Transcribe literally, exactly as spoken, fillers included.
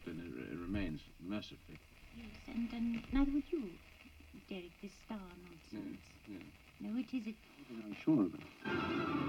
then it, it remains mercifully. Yes, and, and neither would you, Derek, this star nonsense. Yes, yes. No, it is it. I'm sure of it.